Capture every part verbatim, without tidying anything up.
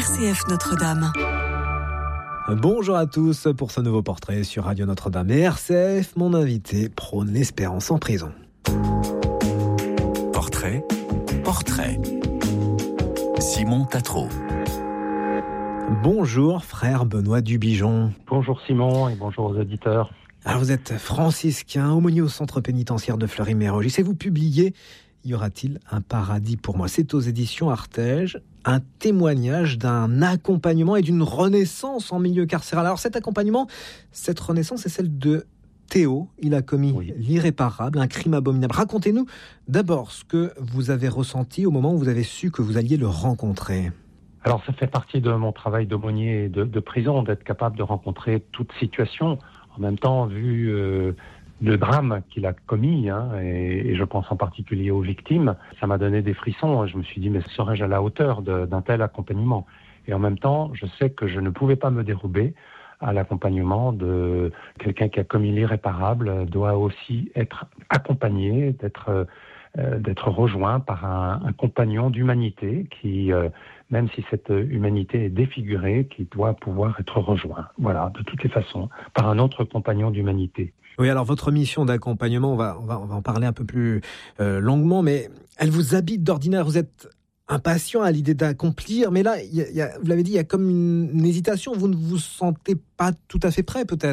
C F Notre-Dame. Bonjour à tous pour ce nouveau portrait sur Radio Notre-Dame et R C F. Mon invité prône l'espérance en prison. Portrait, portrait. Simon Tatro. Bonjour frère Benoît Dubigeon. Bonjour Simon et bonjour aux auditeurs. Alors vous êtes franciscain, aumônier au centre pénitentiaire de Fleury-Mérogis et vous publiez « Y aura-t-il un paradis pour moi ?» C'est aux éditions Artege, un témoignage d'un accompagnement et d'une renaissance en milieu carcéral. Alors cet accompagnement, cette renaissance est celle de Théo. Il a commis oui. l'irréparable, un crime abominable. Racontez-nous d'abord ce que vous avez ressenti au moment où vous avez su que vous alliez le rencontrer. Alors ça fait partie de mon travail d'aumônier de, de prison, d'être capable de rencontrer toute situation. En même temps, vu euh, le drame qu'il a commis, hein, et, et je pense en particulier aux victimes, ça m'a donné des frissons. Je me suis dit, mais serais-je à la hauteur de, d'un tel accompagnement ? Et en même temps, je sais que je ne pouvais pas me dérober à l'accompagnement de quelqu'un qui a commis l'irréparable, doit aussi être accompagné, d'être, euh, d'être rejoint par un, un compagnon d'humanité qui, euh, même si cette humanité est défigurée, qui doit pouvoir être rejoint, voilà, de toutes les façons, par un autre compagnon d'humanité. Oui, alors votre mission d'accompagnement, on va, on va, on va en parler un peu plus euh, longuement, mais elle vous habite d'ordinaire, vous êtes impatient à l'idée d'accomplir, mais là, y a, y a, vous l'avez dit, il y a comme une, une hésitation, vous ne vous sentez pas tout à fait prêt peut-être ?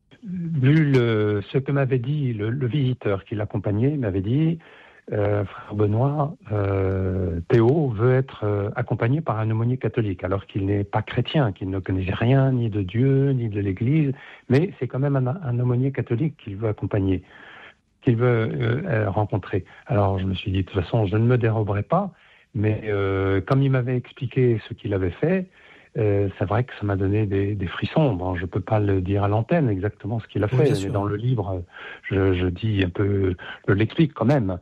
Vu le, ce que m'avait dit le, le visiteur qui l'accompagnait, m'avait dit, euh, frère Benoît, euh, Théo veut être euh, accompagné par un aumônier catholique, alors qu'il n'est pas chrétien, qu'il ne connaît rien ni de Dieu, ni de l'Église, mais c'est quand même un, un aumônier catholique qu'il veut accompagner, qu'il veut euh, rencontrer. Alors je me suis dit, de toute façon, je ne me déroberai pas, mais euh, comme il m'avait expliqué ce qu'il avait fait, euh, c'est vrai que ça m'a donné des, des frissons. Bon, je ne peux pas le dire à l'antenne exactement ce qu'il a fait, oui, mais dans le livre, je, je dis un peu, je l'explique quand même.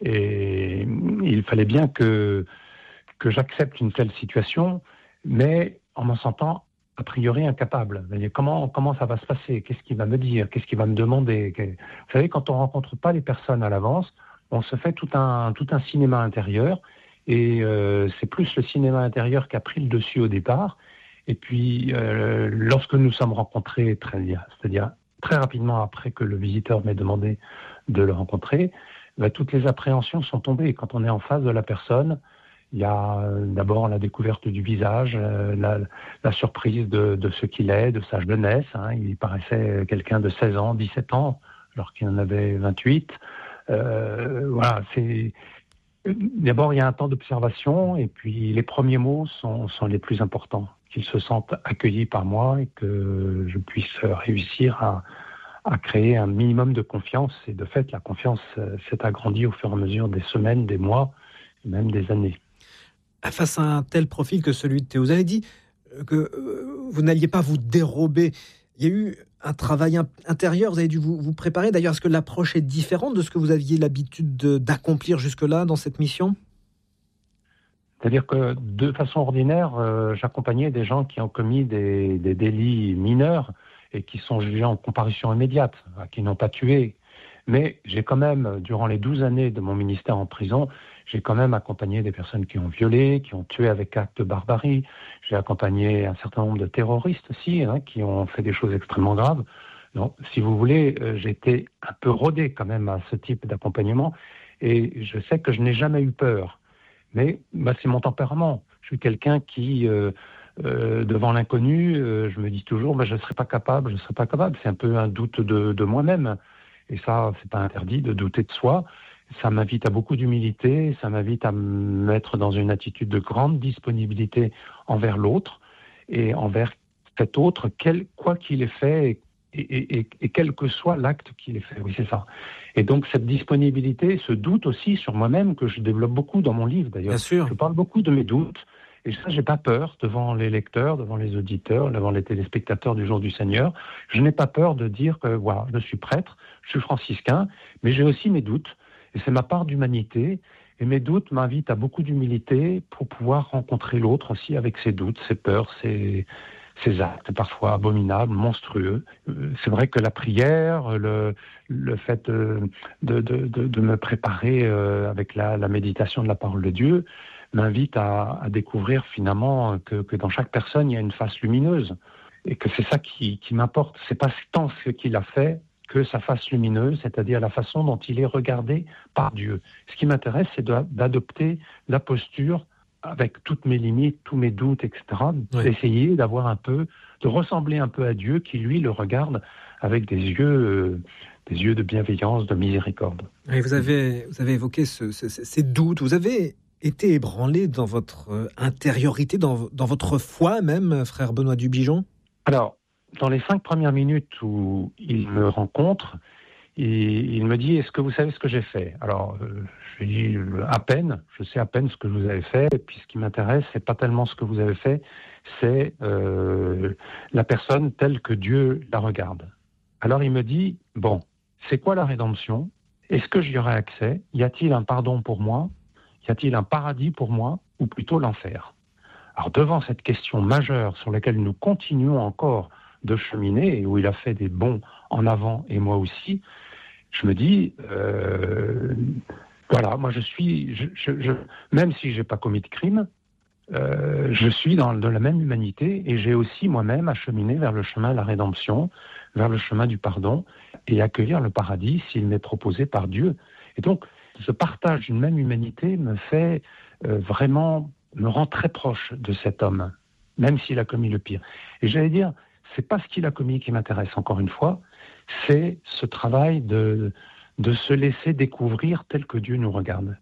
Et il fallait bien que, que j'accepte une telle situation, mais en me sentant a priori incapable. Comment, comment ça va se passer ? Qu'est-ce qu'il va me dire ? Qu'est-ce qu'il va me demander ? Vous savez, quand on ne rencontre pas les personnes à l'avance, on se fait tout un, tout un cinéma intérieur. Et euh, c'est plus le cinéma intérieur qui a pris le dessus au départ. Et puis, euh, lorsque nous sommes rencontrés, très, c'est-à-dire très rapidement après que le visiteur m'ait demandé de le rencontrer, bah, toutes les appréhensions sont tombées. Quand on est en face de la personne, il y a euh, d'abord la découverte du visage, euh, la, la surprise de, de ce qu'il est, de sa jeunesse. Hein. Il paraissait quelqu'un de seize ans, dix-sept ans, alors qu'il en avait vingt-huit. Euh, voilà, c'est... D'abord, il y a un temps d'observation et puis les premiers mots sont, sont les plus importants. Qu'ils se sentent accueillis par moi et que je puisse réussir à, à créer un minimum de confiance. Et de fait, la confiance s'est agrandie au fur et à mesure des semaines, des mois, et même des années. Face à un tel profil que celui de Théo, vous avez dit que vous n'alliez pas vous dérober. Il y a eu un travail intérieur, vous avez dû vous, vous préparer. D'ailleurs, est-ce que l'approche est différente de ce que vous aviez l'habitude de, d'accomplir jusque-là dans cette mission ? C'est-à-dire que, de façon ordinaire, euh, j'accompagnais des gens qui ont commis des, des délits mineurs et qui sont jugés en comparution immédiate, qui n'ont pas tué. Mais j'ai quand même, durant les douze années de mon ministère en prison, j'ai quand même accompagné des personnes qui ont violé, qui ont tué avec acte de barbarie. J'ai accompagné un certain nombre de terroristes aussi, hein, qui ont fait des choses extrêmement graves. Donc, si vous voulez, euh, j'ai été un peu rodé quand même à ce type d'accompagnement. Et je sais que je n'ai jamais eu peur. Mais bah, c'est mon tempérament. Je suis quelqu'un qui, euh, euh, devant l'inconnu, euh, je me dis toujours, bah, je ne serai pas capable, je ne serai pas capable. C'est un peu un doute de, de moi-même. Et ça, c'est pas interdit de douter de soi. Ça m'invite à beaucoup d'humilité, ça m'invite à me mettre dans une attitude de grande disponibilité envers l'autre et envers cet autre, quel, quoi qu'il ait fait et, et, et, et quel que soit l'acte qu'il ait fait. Oui, c'est ça. Et donc cette disponibilité, ce doute aussi sur moi-même que je développe beaucoup dans mon livre d'ailleurs. Bien sûr. Je parle beaucoup de mes doutes. Et ça, j'ai pas peur devant les lecteurs, devant les auditeurs, devant les téléspectateurs du Jour du Seigneur. Je n'ai pas peur de dire que voilà, je suis prêtre, je suis franciscain, mais j'ai aussi mes doutes. Et c'est ma part d'humanité. Et mes doutes m'invitent à beaucoup d'humilité pour pouvoir rencontrer l'autre aussi avec ses doutes, ses peurs, ses, ses actes parfois abominables, monstrueux. C'est vrai que la prière, le, le fait de, de, de, de, de me préparer avec la, la méditation de la parole de Dieu, m'invite à, à découvrir finalement que, que dans chaque personne, il y a une face lumineuse. Et que c'est ça qui, qui m'importe. C'est pas tant ce qu'il a fait que sa face lumineuse, c'est-à-dire la façon dont il est regardé par Dieu. Ce qui m'intéresse, c'est de, d'adopter la posture avec toutes mes limites, tous mes doutes, et cetera. Ouais. D'essayer d'avoir un peu, de ressembler un peu à Dieu qui, lui, le regarde avec des yeux, euh, des yeux de bienveillance, de miséricorde. Et vous avez, vous avez évoqué ce, ce, ces doutes. Vous avez été ébranlé dans votre intériorité, dans, dans votre foi même, frère Benoît Dubigeon ? Alors, dans les cinq premières minutes où il me rencontre, il, il me dit « Est-ce que vous savez ce que j'ai fait ?» Alors, euh, je lui dis « À peine, je sais à peine ce que vous avez fait, et puis ce qui m'intéresse, c'est pas tellement ce que vous avez fait, c'est euh, la personne telle que Dieu la regarde. » Alors il me dit « Bon, c'est quoi la rédemption ? Est-ce que j'y aurai accès ? Y a-t-il un pardon pour moi ? Y a-t-il un paradis pour moi ? Ou plutôt l'enfer ? » Alors devant cette question majeure sur laquelle nous continuons encore de cheminer et où il a fait des bonds en avant et moi aussi, je me dis, euh, voilà, moi je suis, je, je, je, même si je n'ai pas commis de crime, euh, je suis dans de la même humanité et j'ai aussi moi-même à cheminer vers le chemin de la rédemption, vers le chemin du pardon et accueillir le paradis s'il m'est proposé par Dieu. Et donc, ce partage d'une même humanité me fait euh, vraiment... me rend très proche de cet homme, même s'il a commis le pire. Et j'allais dire, c'est pas ce qu'il a commis qui m'intéresse, encore une fois, c'est ce travail de, de se laisser découvrir tel que Dieu nous regarde.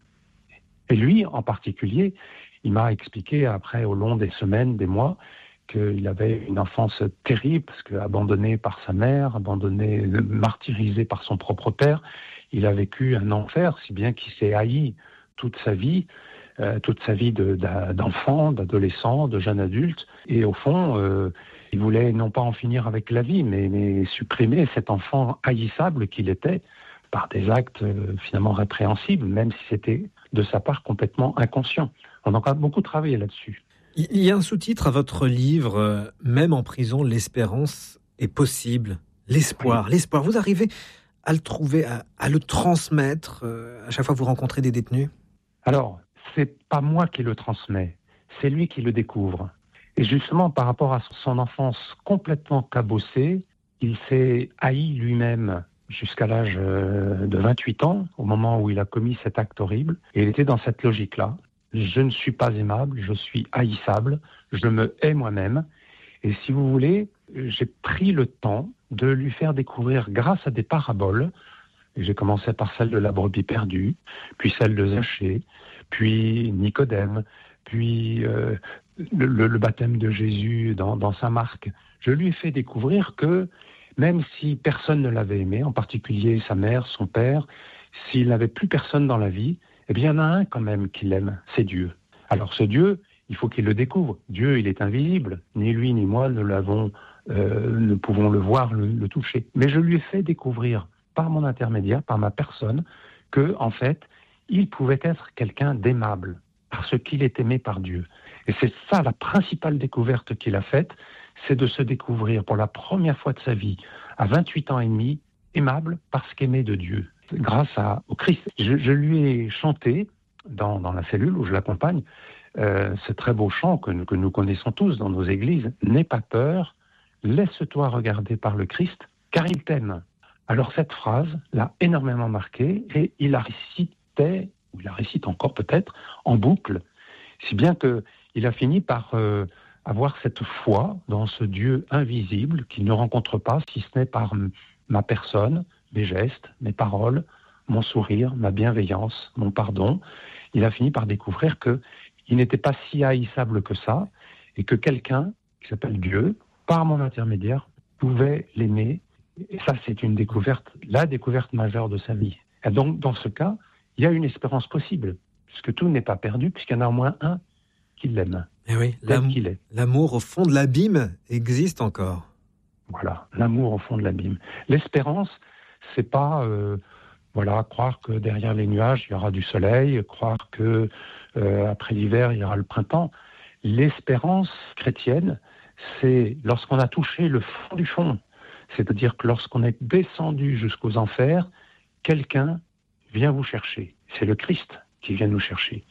Et lui, en particulier, il m'a expliqué après, au long des semaines, des mois, qu'il avait une enfance terrible, parce que abandonné par sa mère, abandonné, martyrisé par son propre père, il a vécu un enfer, si bien qu'il s'est haï toute sa vie, Euh, toute sa vie de, d'enfant, d'adolescent, de jeune adulte. Et au fond, euh, il voulait non pas en finir avec la vie, mais, mais supprimer cet enfant haïssable qu'il était par des actes euh, finalement répréhensibles, même si c'était de sa part complètement inconscient. On a encore beaucoup travaillé là-dessus. Il y a un sous-titre à votre livre, euh, « Même en prison, l'espérance est possible ». L'espoir, oui. l'espoir. Vous arrivez à le trouver, à, à le transmettre euh, à chaque fois que vous rencontrez des détenus ? Alors, c'est pas moi qui le transmets, c'est lui qui le découvre. Et justement, par rapport à son enfance complètement cabossée, il s'est haï lui-même jusqu'à l'âge de vingt-huit ans, au moment où il a commis cet acte horrible. Et il était dans cette logique-là. Je ne suis pas aimable, je suis haïssable, je me hais moi-même. Et si vous voulez, j'ai pris le temps de lui faire découvrir, grâce à des paraboles, et j'ai commencé par celle de la brebis perdue, puis celle de Zachée, puis Nicodème, puis euh, le, le baptême de Jésus dans, dans Saint Marc. Je lui ai fait découvrir que même si personne ne l'avait aimé, en particulier sa mère, son père, s'il n'avait plus personne dans la vie, eh bien il y en a un quand même qui l'aime, c'est Dieu. Alors ce Dieu, il faut qu'il le découvre. Dieu, il est invisible. Ni lui ni moi ne l'avons, euh, ne pouvons le voir, le, le toucher. Mais je lui ai fait découvrir par mon intermédiaire, par ma personne, que en fait, il pouvait être quelqu'un d'aimable, parce qu'il est aimé par Dieu. Et c'est ça la principale découverte qu'il a faite, c'est de se découvrir pour la première fois de sa vie, à vingt-huit ans et demi, aimable parce qu'aimé de Dieu, grâce à, au Christ. Je, je lui ai chanté, dans, dans la cellule où je l'accompagne, euh, ce très beau chant que, que nous connaissons tous dans nos églises, « N'aie pas peur, laisse-toi regarder par le Christ, car il t'aime ». Alors cette phrase l'a énormément marqué et il la récitait, ou il la récite encore peut-être, en boucle, si bien qu'il a fini par euh, avoir cette foi dans ce Dieu invisible qu'il ne rencontre pas, si ce n'est par m- ma personne, mes gestes, mes paroles, mon sourire, ma bienveillance, mon pardon. Il a fini par découvrir qu'il n'était pas si haïssable que ça et que quelqu'un qui s'appelle Dieu, par mon intermédiaire, pouvait l'aimer. Et ça, c'est une découverte, la découverte majeure de sa vie. Et donc, dans ce cas, il y a une espérance possible, puisque tout n'est pas perdu, puisqu'il y en a au moins un qui l'aime. Et oui, l'am- qu'il est. L'amour au fond de l'abîme existe encore. Voilà, l'amour au fond de l'abîme. L'espérance, c'est pas, euh, voilà, croire que derrière les nuages, il y aura du soleil, croire que euh, après l'hiver, il y aura le printemps. L'espérance chrétienne, c'est lorsqu'on a touché le fond du fond. C'est-à-dire que lorsqu'on est descendu jusqu'aux enfers, quelqu'un vient vous chercher. C'est le Christ qui vient nous chercher.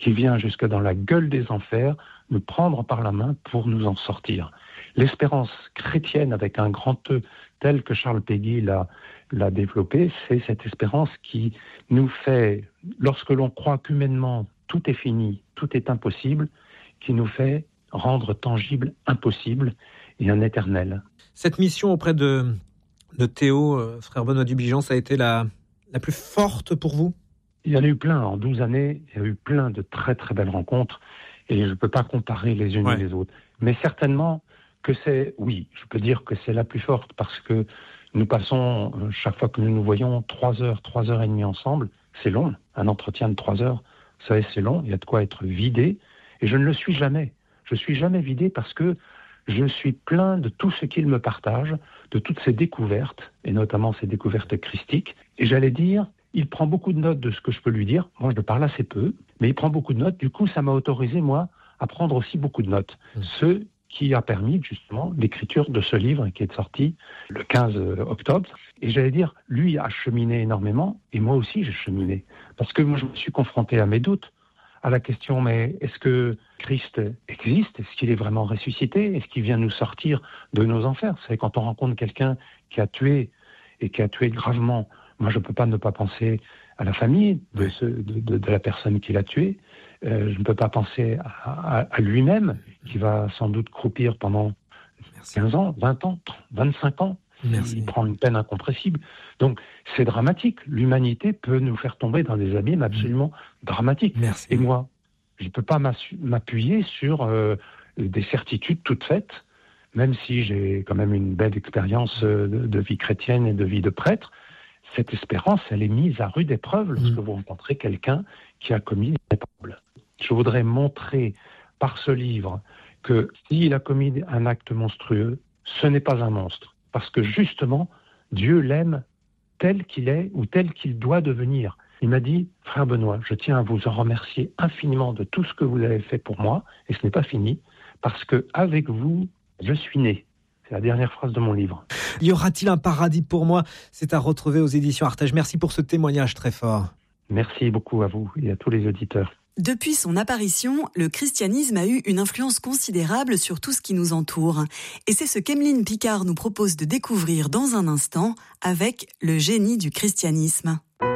qui vient jusque dans la gueule des enfers, nous prendre par la main pour nous en sortir. L'espérance chrétienne avec un grand E, tel que Charles Péguy l'a, l'a développé, c'est cette espérance qui nous fait, lorsque l'on croit qu'humainement tout est fini, tout est impossible, qui nous fait rendre tangible impossible et un éternel. Cette mission auprès de, de Théo, euh, frère Benoît Dubigean, ça a été la, la plus forte pour vous ? Il y en a eu plein. En douze années, il y a eu plein de très très belles rencontres et je ne peux pas comparer les unes ouais. et les autres. Mais certainement que c'est, oui, je peux dire que c'est la plus forte parce que nous passons, chaque fois que nous nous voyons, trois heures, trois heures et demie ensemble. C'est long, un entretien de trois heures, vous savez, c'est long, il y a de quoi être vidé. Et je ne le suis jamais. Je ne suis jamais vidé parce que je suis plein de tout ce qu'il me partage, de toutes ces découvertes, et notamment ces découvertes christiques. Et j'allais dire, il prend beaucoup de notes de ce que je peux lui dire. Moi, je le parle assez peu, mais il prend beaucoup de notes. Du coup, ça m'a autorisé, moi, à prendre aussi beaucoup de notes. Mmh. Ce qui a permis, justement, l'écriture de ce livre qui est sorti le quinze octobre. Et j'allais dire, lui a cheminé énormément, et moi aussi, j'ai cheminé. Parce que moi, je me suis confronté à mes doutes, à la question, mais est-ce que Christ existe ? Est-ce qu'il est vraiment ressuscité ? Est-ce qu'il vient nous sortir de nos enfers ? Vous savez, quand on rencontre quelqu'un qui a tué, et qui a tué gravement, moi, je ne peux pas ne pas penser à la famille de, ce, de, de, de la personne qui l'a tué. Euh, je ne peux pas penser à, à, à lui-même, qui va sans doute croupir pendant Merci. quinze ans, vingt ans, vingt-cinq ans. Merci. Il prend une peine incompressible. Donc, c'est dramatique. L'humanité peut nous faire tomber dans des abîmes absolument mmh. dramatiques. Merci. Et moi, je ne peux pas m'appuyer sur euh, des certitudes toutes faites, même si j'ai quand même une belle expérience de, de vie chrétienne et de vie de prêtre. Cette espérance, elle est mise à rude épreuve lorsque mmh. vous rencontrez quelqu'un qui a commis des épreuves. Je voudrais montrer par ce livre que s'il a commis un acte monstrueux, ce n'est pas un monstre. Parce que justement, Dieu l'aime tel qu'il est ou tel qu'il doit devenir. Il m'a dit, frère Benoît, je tiens à vous en remercier infiniment de tout ce que vous avez fait pour moi, et ce n'est pas fini, parce qu'avec vous, je suis né. C'est la dernière phrase de mon livre. Y aura-t-il un paradis pour moi ? C'est à retrouver aux éditions Artege. Merci pour ce témoignage très fort. Merci beaucoup à vous et à tous les auditeurs. Depuis son apparition, le christianisme a eu une influence considérable sur tout ce qui nous entoure. Et c'est ce qu'Emeline Picard nous propose de découvrir dans un instant avec Le génie du christianisme.